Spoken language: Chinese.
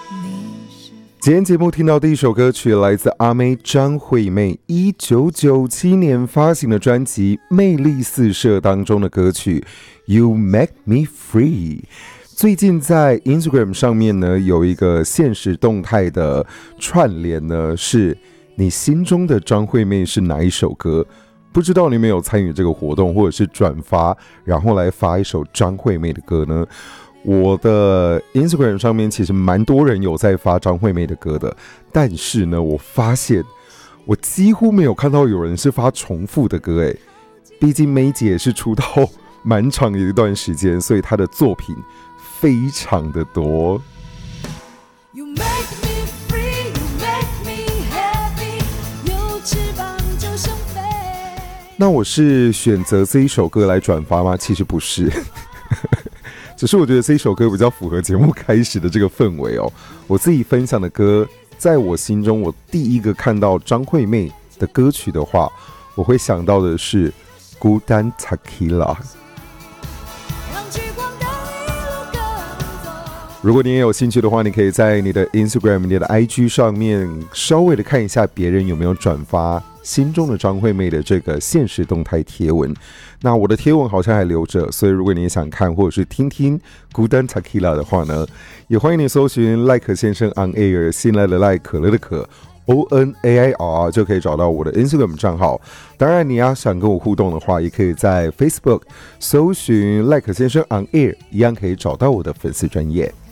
今天节目听到第一首歌曲来自阿妹张惠妹1997年发行的专辑《魅力四射》当中的歌曲 You Make Me Free。 最近在 Instagram 上面呢有一个限时动态的串联呢，是你心中的张惠妹是哪一首歌？不知道你们有参与这个活动，或者是转发然后来发一首张惠妹的歌呢？我的 Instagram 上面其实蛮多人有在发张惠妹的歌的，但是呢，我发现我几乎没有看到有人是发重复的歌诶。毕竟妹姐是出道蛮长的一段时间，所以她的作品非常的多。那我是选择这一首歌来转发吗？其实不是。只是我觉得这一首歌比较符合节目开始的这个氛围哦。我自己分享的歌，在我心中，我第一个看到张惠妹的歌曲的话，我会想到的是《孤单 Tequila》。如果你也有兴趣的话，你可以在你的 Instagram、你的 IG 上面稍微的看一下别人有没有转发心中的张惠妹的这个限时动态贴文。那我的贴文好像还留着，所以如果你也想看或者是听听孤单 Tequila 的话呢，也欢迎你搜寻赖可先生 on air， 新来的赖，可乐的可ONAIR 就可以找到我的 Instagram 账号。当然你要想跟我互动的话，也可以在 Facebook 搜寻赖可先生 on air， 一样可以找到我的粉丝专页。